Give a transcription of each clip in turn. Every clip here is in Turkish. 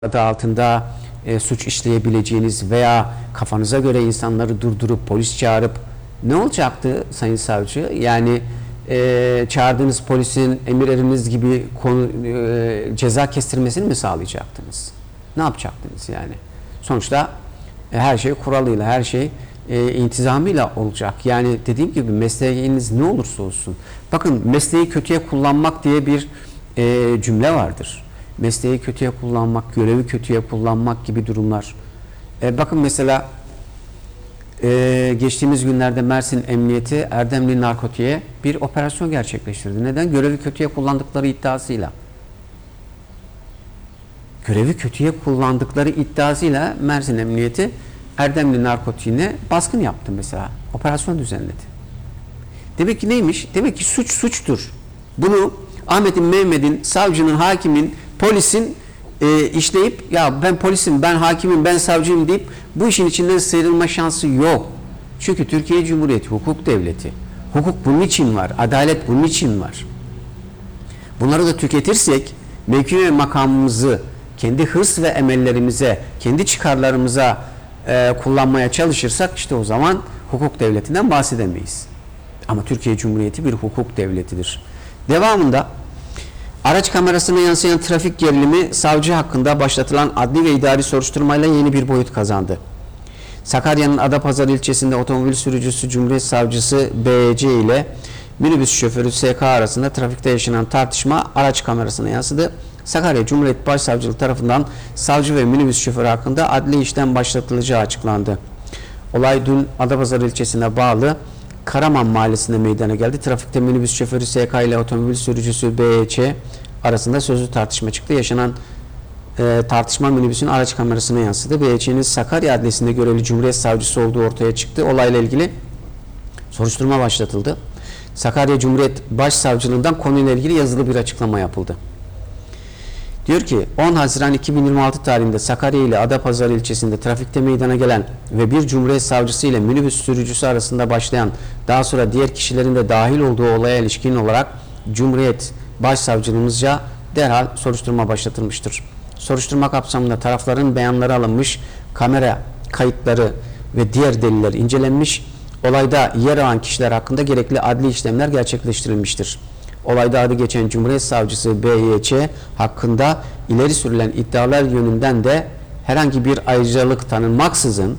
adı altında suç işleyebileceğiniz veya kafanıza göre insanları durdurup polis çağırıp ne olacaktı Sayın Savcı? Yani çağırdığınız polisin emirleriniz gibi ceza kestirmesini mi sağlayacaktınız? Ne yapacaktınız yani? Sonuçta her şey kuralıyla, her şey intizamıyla olacak. Yani dediğim gibi mesleğiniz ne olursa olsun. Bakın, mesleği kötüye kullanmak diye bir cümle vardır. Mesleği kötüye kullanmak, görevi kötüye kullanmak gibi durumlar. Bakın mesela geçtiğimiz günlerde Mersin Emniyeti Erdemli Narkotik'e bir operasyon gerçekleştirdi. Neden? Görevi kötüye kullandıkları iddiasıyla. Görevi kötüye kullandıkları iddiasıyla Mersin Emniyeti Erdemli Narkotik'ine baskın yaptı mesela. Operasyon düzenledi. Demek ki neymiş? Demek ki suç suçtur. Bunu Ahmet'in, Mehmet'in, savcının, hakimin, polisin işleyip ya ben polisim, ben hakimim, ben savcıyım deyip bu işin içinden sıyrılma şansı yok. Çünkü Türkiye Cumhuriyeti hukuk devleti. Hukuk bunun için var. Adalet bunun için var. Bunları da tüketirsek, mevki ve makamımızı kendi hırs ve emellerimize, kendi çıkarlarımıza kullanmaya çalışırsak işte o zaman hukuk devletinden bahsedemeyiz. Ama Türkiye Cumhuriyeti bir hukuk devletidir. Devamında araç kamerasına yansıyan trafik gerilimi savcı hakkında başlatılan adli ve idari soruşturmayla yeni bir boyut kazandı. Sakarya'nın Adapazarı ilçesinde otomobil sürücüsü Cumhuriyet Savcısı B.C. ile minibüs şoförü S.K. arasında trafikte yaşanan tartışma araç kamerasına yansıdı. Sakarya Cumhuriyet Başsavcılığı tarafından savcı ve minibüs şoförü hakkında adli işlem başlatılacağı açıklandı. Olay dün Adapazarı ilçesine bağlı Karaman Mahallesi'nde meydana geldi. Trafikte minibüs şoförü SK ile otomobil sürücüsü BC arasında sözlü tartışma çıktı. Yaşanan tartışma minibüsün araç kamerasına yansıdı. BC'nin Sakarya Adliyesi'nde görevli Cumhuriyet Savcısı olduğu ortaya çıktı. Olayla ilgili soruşturma başlatıldı. Sakarya Cumhuriyet Başsavcılığından konuyla ilgili yazılı bir açıklama yapıldı. Diyor ki 10 Haziran 2026 tarihinde Sakarya ile Adapazarı ilçesinde trafikte meydana gelen ve bir Cumhuriyet Savcısı ile minibüs sürücüsü arasında başlayan, daha sonra diğer kişilerin de dahil olduğu olaya ilişkin olarak Cumhuriyet Başsavcılığımızca derhal soruşturma başlatılmıştır. Soruşturma kapsamında tarafların beyanları alınmış, kamera kayıtları ve diğer deliller incelenmiş, olayda yer alan kişiler hakkında gerekli adli işlemler gerçekleştirilmiştir. Olayda adı geçen Cumhuriyet Savcısı B.Y.Ç. hakkında ileri sürülen iddialar yönünden de herhangi bir ayrıcalık tanınmaksızın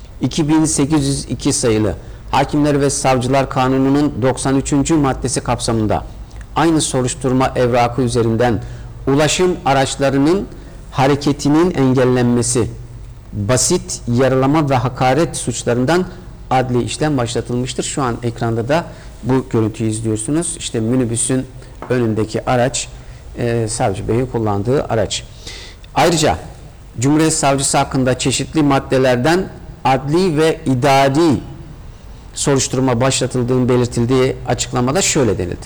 2802 sayılı Hakimler ve Savcılar Kanunu'nun 93. maddesi kapsamında aynı soruşturma evrakı üzerinden ulaşım araçlarının hareketinin engellenmesi, basit yaralama ve hakaret suçlarından adli işlem başlatılmıştır. Şu an ekranda da bu görüntüyü izliyorsunuz. İşte minibüsün önündeki araç Savcı Bey'in kullandığı araç. Ayrıca Cumhuriyet Savcısı hakkında çeşitli maddelerden adli ve idari soruşturma başlatıldığını belirtildiği açıklamada şöyle denildi.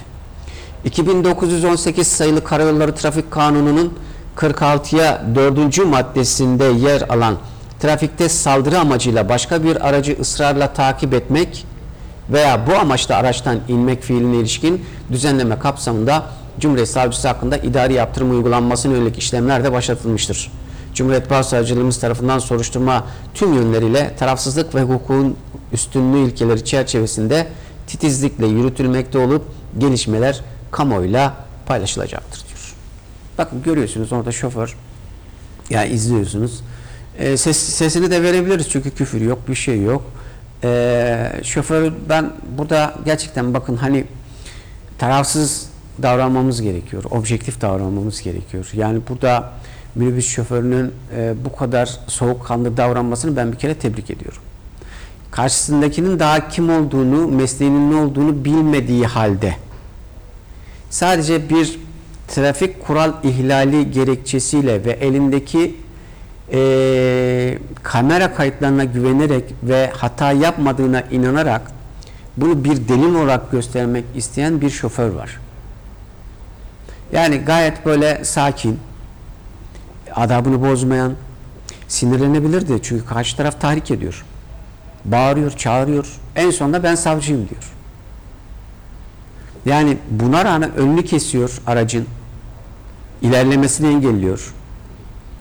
2918 sayılı Karayolları Trafik Kanunu'nun 46'ya 4. maddesinde yer alan trafikte saldırı amacıyla başka bir aracı ısrarla takip etmek veya bu amaçla araçtan inmek fiiline ilişkin düzenleme kapsamında Cumhuriyet Savcısı hakkında idari yaptırım uygulanmasına yönelik işlemler de başlatılmıştır. Cumhuriyet Başsavcılığımız tarafından soruşturma tüm yönleriyle tarafsızlık ve hukukun üstünlüğü ilkeleri çerçevesinde titizlikle yürütülmekte olup gelişmeler kamuoyuyla paylaşılacaktır diyor. Bakın görüyorsunuz orada şoför, yani izliyorsunuz. Sesini de verebiliriz çünkü küfür yok, bir şey yok. Şoför, ben burada gerçekten bakın hani tarafsız davranmamız gerekiyor, objektif davranmamız gerekiyor. Yani burada minibüs şoförünün bu kadar soğukkanlı davranmasını ben bir kere tebrik ediyorum. Karşısındakinin daha kim olduğunu, mesleğinin ne olduğunu bilmediği halde sadece bir trafik kural ihlali gerekçesiyle ve elindeki kamera kayıtlarına güvenerek ve hata yapmadığına inanarak bunu bir delil olarak göstermek isteyen bir şoför var. Yani gayet böyle sakin, adabını bozmayan, sinirlenebilirdi çünkü karşı taraf tahrik ediyor. Bağırıyor, çağırıyor. En sonunda ben savcıyım diyor. Yani buna rağmen önünü kesiyor aracın, ilerlemesini engelliyor.